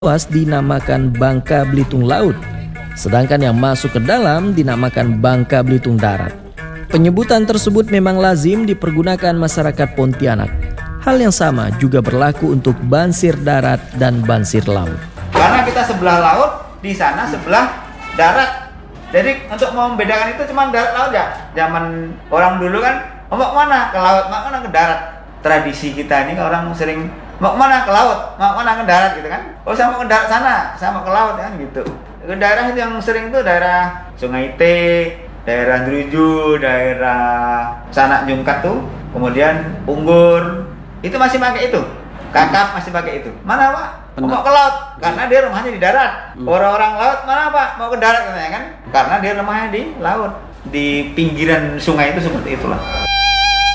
luas dinamakan Bangka Belitung Laut, sedangkan yang masuk ke dalam dinamakan Bangka Belitung Darat. Penyebutan tersebut memang lazim dipergunakan masyarakat Pontianak. Hal yang sama juga berlaku untuk Bansir Darat dan Bansir Laut. Karena kita sebelah laut, di sana sebelah darat. Jadi untuk membedakan itu cuma darat laut ya. Zaman orang dulu kan mau mana ke laut, mau mana ke darat. Tradisi kita ini orang sering mau mana ke laut, mau mana ke darat gitu kan. Oh saya mau ke darat sana, saya mau ke laut kan gitu. Ke daerah yang sering itu daerah Sungai T, daerah Druju, daerah Sanak Jungkat tuh, kemudian Unggur, itu masih pakai itu. Kakap masih pakai itu. Mana Pak? Mau ke laut, karena dia rumahnya di darat. Orang-orang laut mana Pak? Mau ke darat katanya kan? Karena dia rumahnya di laut, di pinggiran sungai itu seperti itulah.